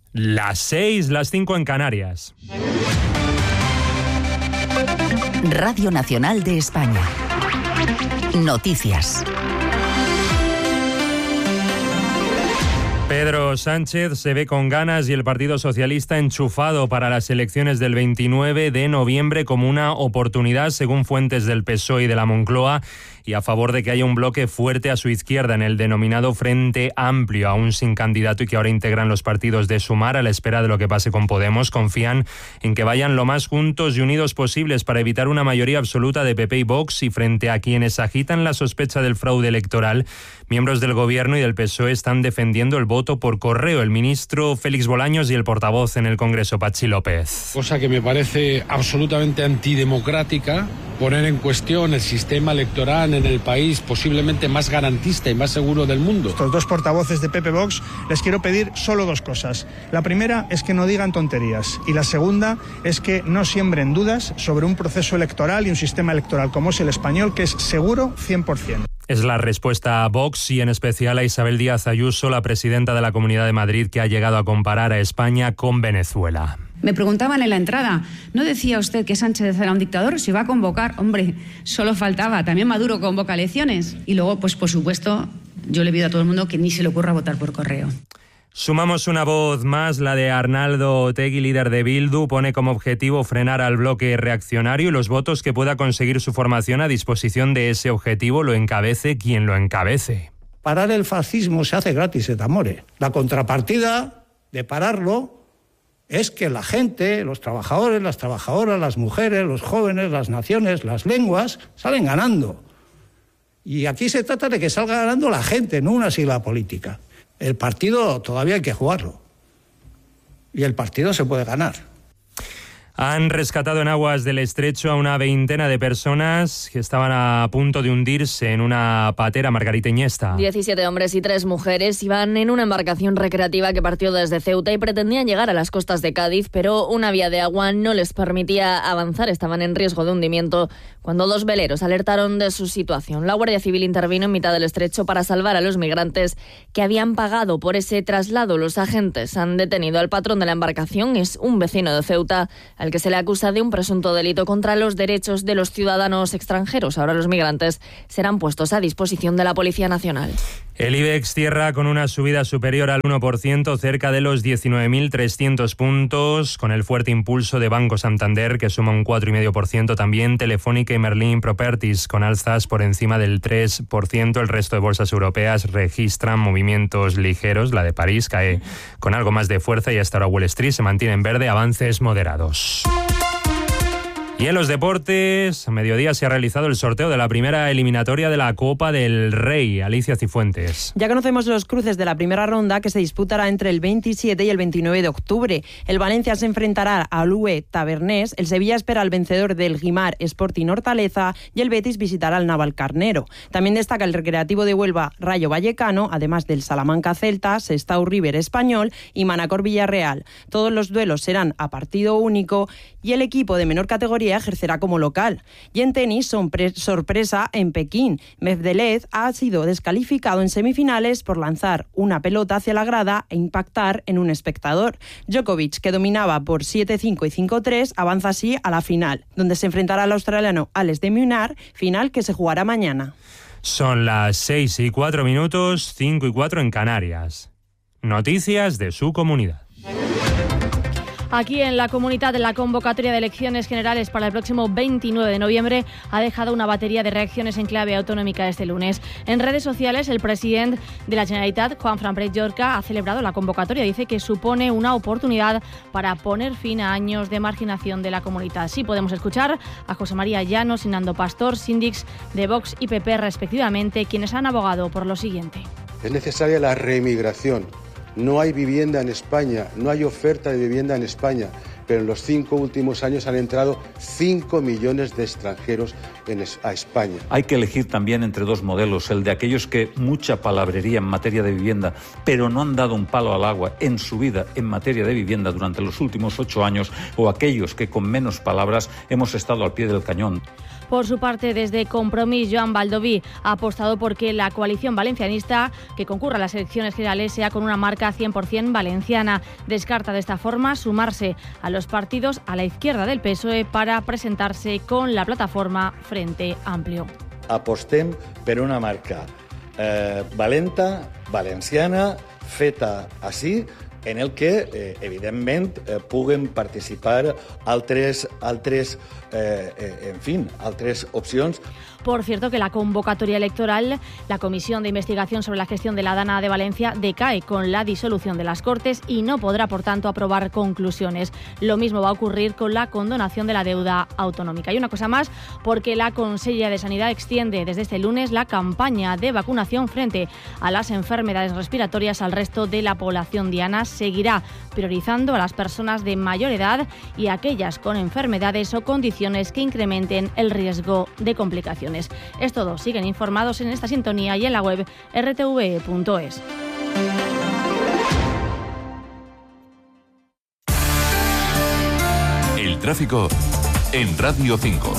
Las 6, las 5 en Canarias. Radio Nacional de España. Noticias. Pedro Sánchez se ve con ganas y el Partido Socialista enchufado para las elecciones del 29 de noviembre como una oportunidad, según fuentes del PSOE y de la Moncloa, y a favor de que haya un bloque fuerte a su izquierda en el denominado Frente Amplio, aún sin candidato y que ahora integran los partidos de Sumar. A la espera de lo que pase con Podemos, confían en que vayan lo más juntos y unidos posibles para evitar una mayoría absoluta de PP y Vox, y frente a quienes agitan la sospecha del fraude electoral, miembros del Gobierno y del PSOE están defendiendo el voto por correo. El ministro Félix Bolaños y el portavoz en el Congreso, Patxi López. Cosa que me parece absolutamente antidemocrática, poner en cuestión el sistema electoral en el país posiblemente más garantista y más seguro del mundo. Estos dos portavoces de PP Vox les quiero pedir solo dos cosas. La primera es que no digan tonterías y la segunda es que no siembren dudas sobre un proceso electoral y un sistema electoral como es el español, que es seguro 100%. Es la respuesta a Vox y en especial a Isabel Díaz Ayuso, la presidenta de la Comunidad de Madrid, que ha llegado a comparar a España con Venezuela. Me preguntaban en la entrada, ¿no decía usted que Sánchez era un dictador? Si va a convocar, hombre, solo faltaba, también Maduro convoca elecciones. Y luego, pues por supuesto, yo le pido a todo el mundo que ni se le ocurra votar por correo. Sumamos una voz más, la de Arnaldo Otegi, líder de Bildu. Pone como objetivo frenar al bloque reaccionario y los votos que pueda conseguir su formación a disposición de ese objetivo lo encabece quien lo encabece. Parar el fascismo se hace gratis, et amore. La contrapartida de pararlo es que la gente, los trabajadores, las trabajadoras, las mujeres, los jóvenes, las naciones, las lenguas, salen ganando. Y aquí se trata de que salga ganando la gente, no una sigla política. El partido todavía hay que jugarlo. Y el partido se puede ganar. Han rescatado en aguas del estrecho a una veintena de personas que estaban a punto de hundirse en una patera, Margarita Iniesta. 17 hombres y 3 mujeres iban en una embarcación recreativa que partió desde Ceuta y pretendían llegar a las costas de Cádiz, pero una vía de agua no les permitía avanzar. Estaban en riesgo de hundimiento cuando 2 veleros alertaron de su situación. La Guardia Civil intervino en mitad del estrecho para salvar a los migrantes que habían pagado por ese traslado. Los agentes han detenido al patrón de la embarcación, es un vecino de Ceuta, al que se le acusa de un presunto delito contra los derechos de los ciudadanos extranjeros. Ahora los migrantes serán puestos a disposición de la Policía Nacional. El IBEX cierra con una subida superior al 1%, cerca de los 19.300 puntos, con el fuerte impulso de Banco Santander, que suma un 4,5%, también Telefónica y Merlin Properties, con alzas por encima del 3%. El resto de bolsas europeas registran movimientos ligeros. La de París cae con algo más de fuerza y hasta ahora Wall Street se mantiene en verde, avances moderados. Y en los deportes, a mediodía se ha realizado el sorteo de la primera eliminatoria de la Copa del Rey. Alicia Cifuentes. Ya conocemos los cruces de la primera ronda, que se disputará entre el 27 y el 29 de octubre. El Valencia se enfrentará al UE Tavernés, el Sevilla espera al vencedor del Guimar Sporting Hortaleza y el Betis visitará al Navalcarnero. También destaca el Recreativo de Huelva Rayo Vallecano, además del Salamanca Celta, Sestao River Español y Manacor Villarreal. Todos los duelos serán a partido único y el equipo de menor categoría ejercerá como local. Y en tenis, sorpresa en Pekín. Medvedev ha sido descalificado en semifinales por lanzar una pelota hacia la grada e impactar en un espectador. Djokovic, que dominaba por 7-5 y 5-3, avanza así a la final, donde se enfrentará al australiano Alex de Minaur, final que se jugará mañana. Son las 6:04, 5:04 en Canarias. Noticias de su comunidad. Aquí en la Comunitat, la convocatoria de elecciones generales para el próximo 29 de noviembre ha dejado una batería de reacciones en clave autonómica este lunes. En redes sociales, el presidente de la Generalitat, Juan Fran Llorca, ha celebrado la convocatoria. Dice que supone una oportunidad para poner fin a años de marginación de la comunidad. Sí, podemos escuchar a José María Llanos y Nando Pastor, síndics de Vox y PP respectivamente, quienes han abogado por lo siguiente. Es necesaria la reemigración. No hay vivienda en España, no hay oferta de vivienda en España, pero en los 5 últimos años han entrado 5 millones de extranjeros a España. Hay que elegir también entre dos modelos, el de aquellos que mucha palabrería en materia de vivienda, pero no han dado un palo al agua en su vida en materia de vivienda durante los últimos 8 años, o aquellos que con menos palabras hemos estado al pie del cañón. Por su parte, desde Compromís, Joan Baldoví ha apostado por que la coalición valencianista que concurra a las elecciones generales sea con una marca 100% valenciana. Descarta de esta forma sumarse a los partidos a la izquierda del PSOE para presentarse con la plataforma Frente Amplio. Apostem per una marca valenta, valenciana, feta així, en el que, evidentment, puguen participar altres opcions. Por cierto, que la convocatoria electoral, la Comisión de Investigación sobre la Gestión de la Dana de Valencia decae con la disolución de las Cortes y no podrá, por tanto, aprobar conclusiones. Lo mismo va a ocurrir con la condonación de la deuda autonómica. Y una cosa más, porque la Consellería de Sanidad extiende desde este lunes la campaña de vacunación frente a las enfermedades respiratorias al resto de la población diana. Seguirá priorizando a las personas de mayor edad y a aquellas con enfermedades o condiciones que incrementen el riesgo de complicaciones. Es todo. Siguen informados en esta sintonía y en la web rtve.es. El tráfico en Radio 5.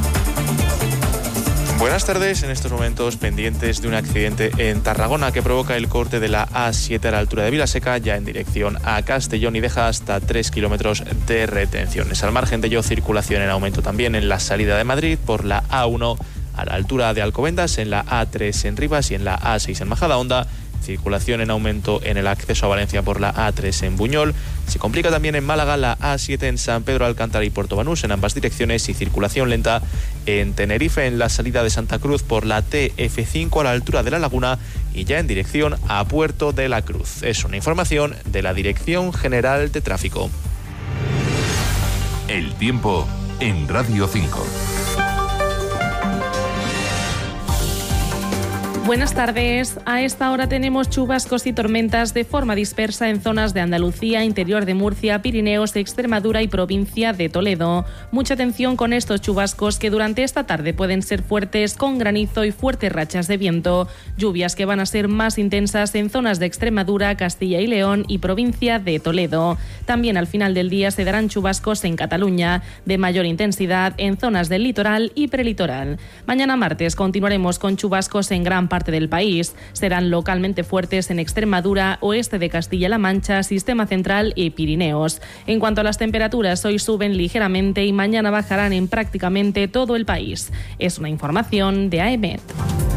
Buenas tardes. En estos momentos pendientes de un accidente en Tarragona que provoca el corte de la A7 a la altura de Vilaseca, ya en dirección a Castellón, y deja hasta 3 kilómetros de retenciones. Al margen de ello, circulación en aumento también en la salida de Madrid por la A1 a la altura de Alcobendas, en la A3 en Rivas y en la A6 en Majadahonda. Circulación en aumento en el acceso a Valencia por la A3 en Buñol. Se complica también en Málaga la A7 en San Pedro Alcántara y Puerto Banús en ambas direcciones, y circulación lenta en Tenerife en la salida de Santa Cruz por la TF5 a la altura de La Laguna y ya en dirección a Puerto de la Cruz. Es una información de la Dirección General de Tráfico. El tiempo en Radio 5. Buenas tardes. A esta hora tenemos chubascos y tormentas de forma dispersa en zonas de Andalucía, interior de Murcia, Pirineos, Extremadura y provincia de Toledo. Mucha atención con estos chubascos que durante esta tarde pueden ser fuertes, con granizo y fuertes rachas de viento. Lluvias que van a ser más intensas en zonas de Extremadura, Castilla y León y provincia de Toledo. También al final del día se darán chubascos en Cataluña, de mayor intensidad en zonas del litoral y prelitoral. Mañana martes continuaremos con chubascos en gran parte del país. Serán localmente fuertes en Extremadura, oeste de Castilla-La Mancha, Sistema Central y Pirineos. En cuanto a las temperaturas, hoy suben ligeramente y mañana bajarán en prácticamente todo el país. Es una información de AEMET.